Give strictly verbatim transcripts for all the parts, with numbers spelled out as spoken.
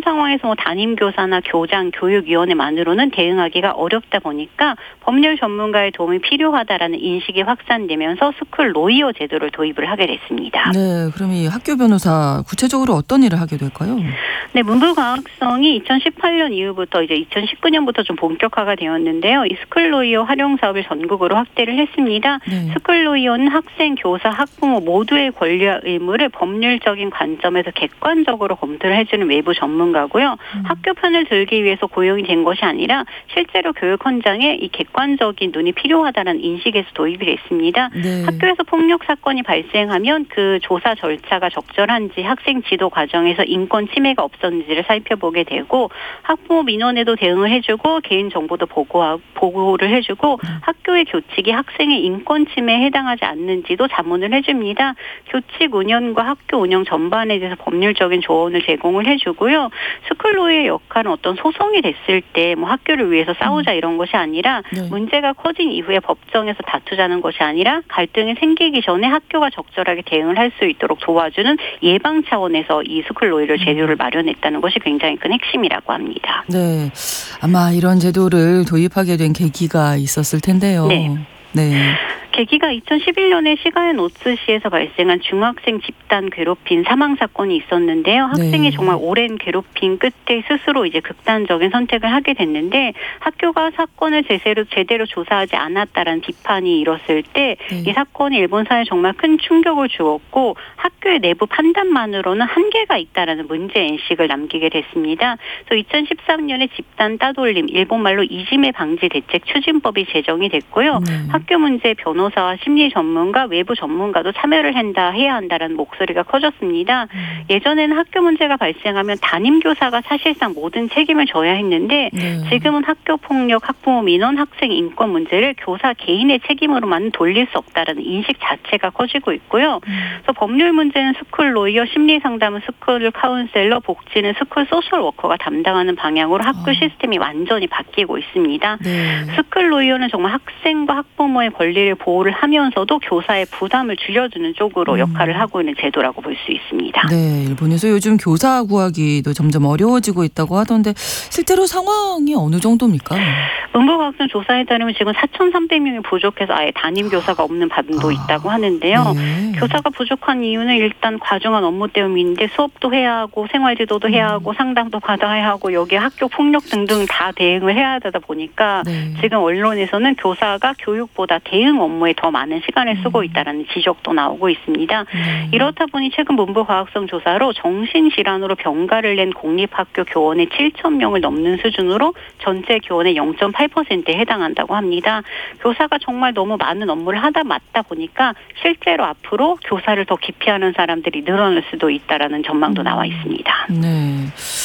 상황에서 뭐 담임교사나 교장, 교육위원회만으로는 대응하기가 어렵다 보니까 법률 전문가의 도움이 필요하다라는 인식이 확산되면서 스쿨 로이어 제도를 도입을 하게 됐습니다. 네, 그럼 이 학교 변호사 구체적으로 어떤 일을 하게 될까요? 네, 문부과학성이 이천십팔 년 이후부터 이제 이천십구 년부터 좀 본격화가 되었는데요. 이 스쿨 로이어 활용 사업을 전국으로 확대를 했습니다. 네. 스쿨 로이어는 학생, 교사, 학부모 모두의 권리와 의무를 법률적인 관점에서 객관적으로 검토를 해주는 외부 전문가고요. 음. 학교 편을 들기 위해서 고용이 된 것이 아니라 실제로 교육 현장에 이 객관적인 눈이 필요하다는 인식에서 도입이 됐습니다. 네. 학교에서 폭력 사건이 발생하면 그 조사 절차가 적절한지, 학생 지도 과정에서 인권 침해가 없었는지를 살펴보게 되고, 학부모 민원에도 대응을 해주고 개인 정보도 보고하고 보고를 해주고 음. 학교의 교칙이 학생의 인권 침해에 해당하지 않는지도 자문을 해줍니다. 교칙 운영과 학교 운영 전반에 대해서 법률적인 조언을 제공을 해주고요. 스쿨로의 역할은 어떤 소송이 됐을 때 뭐 학교를 위해서 싸우자 이런 것이 아니라 네. 문제가 커진 이후에 법정에서 다투자는 것이 아니라 갈등이 생기기 전에 학교가 적절하게 대응을 할 수 있도록 도와주는 예방 차원에서 이 스쿨로이를 제도를 마련했다는 것이 굉장히 큰 핵심이라고 합니다. 네, 아마 이런 제도를 도입하게 된 계기가 있었을 텐데요. 네. 네. 계기가 이천십일 년에 시가현 오츠시에서 발생한 중학생 집단 괴롭힘 사망 사건이 있었는데요. 학생이 네. 정말 오랜 괴롭힘 끝에 스스로 이제 극단적인 선택을 하게 됐는데, 학교가 사건을 제대로 제대로 조사하지 않았다라는 비판이 일었을 때 이 네. 사건이 일본 사회에 정말 큰 충격을 주었고, 학교의 내부 판단만으로는 한계가 있다라는 문제 인식을 남기게 됐습니다. 그래서 이천십삼 년에 집단 따돌림, 일본말로 이지메 방지 대책 추진법이 제정이 됐고요. 네. 학교 문제 변호 변호사와 심리 전문가, 외부 전문가도 참여를 한다, 해야 한다라는 목소리가 커졌습니다. 음. 예전에는 학교 문제가 발생하면 담임 교사가 사실상 모든 책임을 져야 했는데 네. 지금은 학교 폭력, 학부모 민원, 학생 인권 문제를 교사 개인의 책임으로만 돌릴 수 없다라는 인식 자체가 커지고 있고요. 음. 그래서 법률 문제는 스쿨 로이어, 심리 상담은 스쿨 카운셀러, 복지는 스쿨 소셜 워커가 담당하는 방향으로 학교 어. 시스템이 완전히 바뀌고 있습니다. 네. 스쿨 로이어는 정말 학생과 학부모의 권리를 보호를 하면서도 교사의 부담을 줄여주는 쪽으로 음. 역할을 하고 있는 제도라고 볼 수 있습니다. 네, 일본에서 요즘 교사 구하기도 점점 어려워지고 있다고 하던데 실제로 상황이 어느 정도입니까? 문부과학성 조사에 따르면 지금 사천삼백 명이 부족해서 아예 담임 교사가 없는 반도 아. 있다고 하는데요. 네. 교사가 부족한 이유는 일단 과중한 업무 때문인데 수업도 해야 하고 생활지도도 해야 하고 음. 상담도 받아야 하고 여기에 학교 폭력 등등 다 대응을 해야 되다 보니까 네. 지금 언론에서는 교사가 교육보다 대응 업무에 더 많은 시간을 쓰고 있다는 지적도 나오고 있습니다. 음. 이렇다 보니 최근 문부과학성 조사로 정신질환으로 병가를 낸 공립학교 교원의 칠천 명을 넘는 수준으로 전체 교원의 영 점 팔 퍼센트에 해당한다고 합니다. 교사가 정말 너무 많은 업무를 하다 맞다 보니까 실제로 앞으로 교사를 더 기피하는 사람들이 늘어날 수도 있다라는 전망도 나와 있습니다. 네.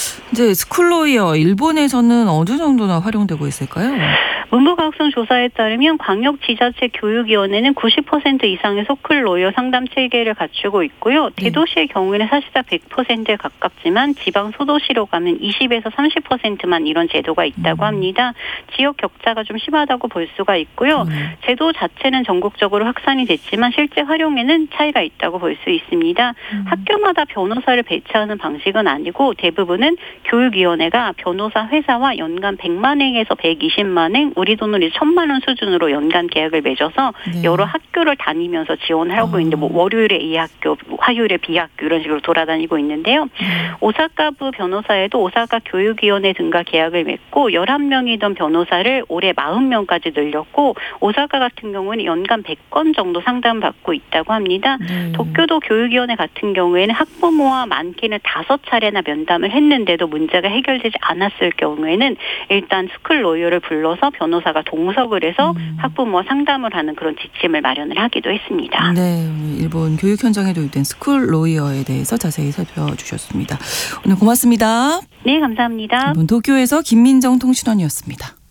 이제 스쿨로이어 일본에서는 어느 정도나 활용되고 있을까요? 문부과학성 조사에 따르면 광역지자체 교육위원회는 구십 퍼센트 이상의 스쿨로이어 상담 체계를 갖추고 있고요. 대도시의 경우에는 사실상 백 퍼센트에 가깝지만 지방 소도시로 가면 이십에서 삼십 퍼센트만 이런 제도가 있다고 합니다. 지역 격차가 좀 심하다고 볼 수가 있고요. 제도 자체는 전국적으로 확산이 됐지만 실제 활용에는 차이가 있다고 볼 수 있습니다. 학교마다 변호사를 배치하는 방식은 아니고 대부분은 교육위원회가 변호사 회사와 연간 백만 행에서 백이십만 행, 우리 돈으로 천만 원 수준으로 연간 계약을 맺어서 네. 여러 학교를 다니면서 지원을 하고 어. 있는데 뭐 월요일에 이 학교, 화요일에 B 학교 이런 식으로 돌아다니고 있는데요. 네. 오사카부 변호사에도 오사카 교육위원회 등과 계약을 맺고 열한 명이던 변호사를 올해 사십 명까지 늘렸고 오사카 같은 경우는 연간 백 건 정도 상담받고 있다고 합니다. 네. 도쿄도 교육위원회 같은 경우에는 학부모와 많게는 다섯 차례나 면담을 했는데도 문제가 해결되지 않았을 경우에는 일단 스쿨 로이어를 불러서 변호사가 동석을 해서 음. 학부모와 상담을 하는 그런 지침을 마련을 하기도 했습니다. 네, 일본 교육 현장에 도입된 스쿨 로이어에 대해서 자세히 살펴주셨습니다. 오늘 고맙습니다. 네, 감사합니다. 일본 도쿄에서 김민정 통신원이었습니다.